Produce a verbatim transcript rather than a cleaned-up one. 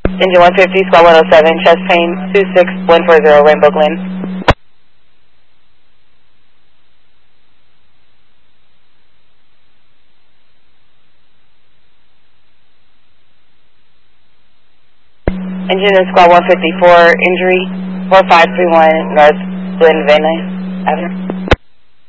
Engine one fifty, squad one oh seven, chest pain, two six one four zero, Rainbow Glen. Engine in squad one fifty-four, injury, four five three one, North Glen Vena Avenue.